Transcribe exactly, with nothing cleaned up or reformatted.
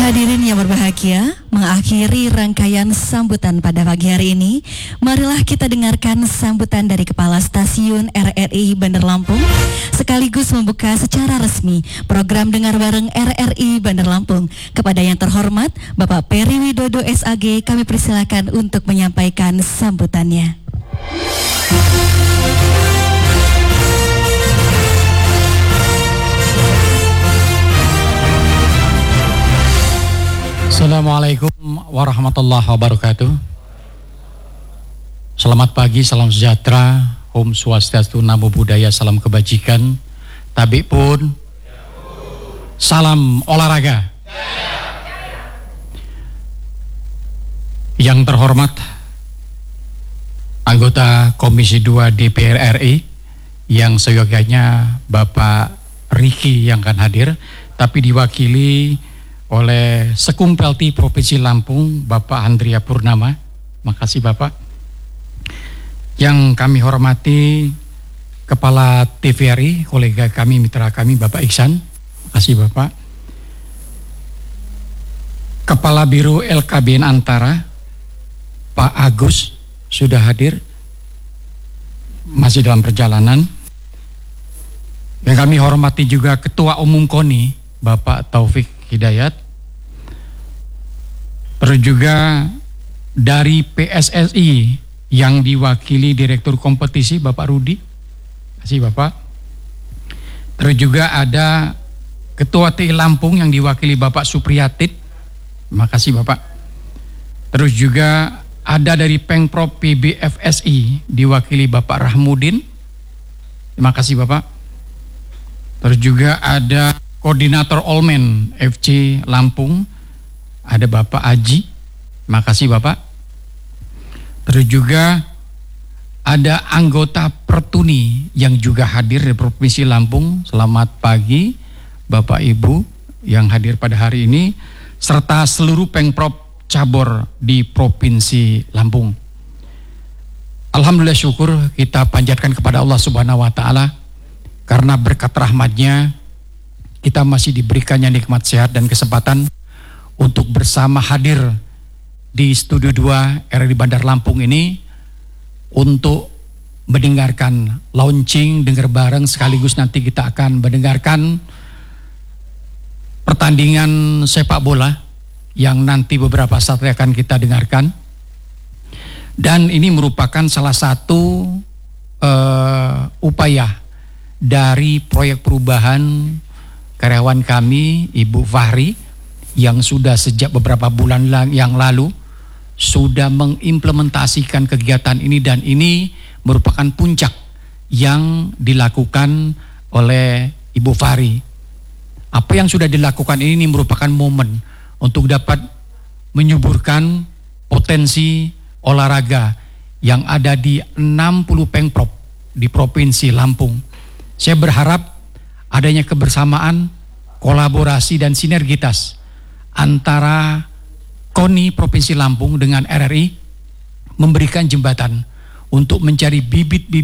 Hadirin yang berbahagia, mengakhiri rangkaian sambutan pada pagi hari ini, marilah kita dengarkan sambutan dari Kepala Stasiun R R I Bandar Lampung, sekaligus membuka secara resmi program Dengar Bareng R R I Bandar Lampung. Kepada yang terhormat, Bapak Peri Widodo S A G, kami persilakan untuk menyampaikan sambutannya. Assalamualaikum warahmatullahi wabarakatuh. Selamat pagi, salam sejahtera, Om Swastiastu, Namo Buddhaya, salam kebajikan, Tabi pun, salam olahraga. Yang terhormat anggota Komisi dua D P R R I, yang seyogyanya Bapak Riki yang akan hadir, tapi diwakili oleh Sekumpelti Provinsi Lampung, Bapak Andrea Purnama. Makasih Bapak. Yang kami hormati Kepala T V R I, kolega kami, mitra kami, Bapak Iksan. Makasih Bapak. Kepala Biro L K B N Antara, Pak Agus, sudah hadir, masih dalam perjalanan. Yang kami hormati juga Ketua Umum KONI, Bapak Taufik Hidayat. Terus juga dari P S S I yang diwakili Direktur Kompetisi Bapak Rudi. Terima kasih Bapak. Terus juga ada Ketua T I Lampung yang diwakili Bapak Supriyatit. Terima kasih Bapak. Terus juga ada dari Pengprov P B F S I diwakili Bapak Rahmudin. Terima kasih Bapak. Terus juga ada Koordinator Olmen F C Lampung, ada Bapak Aji. Makasih Bapak. Terus juga ada anggota Pertuni yang juga hadir di Provinsi Lampung. Selamat pagi Bapak Ibu yang hadir pada hari ini, serta seluruh Pengprov cabur di Provinsi Lampung. Alhamdulillah, syukur kita panjatkan kepada Allah Subhanahu wa Ta'ala, karena berkat rahmatnya kita masih diberikannya nikmat sehat dan kesempatan untuk bersama hadir di Studio dua R R I Bandar Lampung ini untuk mendengarkan launching Dengar Bareng, sekaligus nanti kita akan mendengarkan pertandingan sepak bola yang nanti beberapa saat akan kita dengarkan. Dan ini merupakan salah satu uh, upaya dari proyek perubahan karyawan kami, Ibu Fahri, yang sudah sejak beberapa bulan yang lalu sudah mengimplementasikan kegiatan ini, dan ini merupakan puncak yang dilakukan oleh Ibu Fahri. Apa yang sudah dilakukan ini merupakan momen untuk dapat menyuburkan potensi olahraga yang ada di enam puluh Pengprov di Provinsi Lampung. Saya berharap adanya kebersamaan, kolaborasi dan sinergitas antara KONI Provinsi Lampung dengan R R I memberikan jembatan untuk mencari bibit-bibit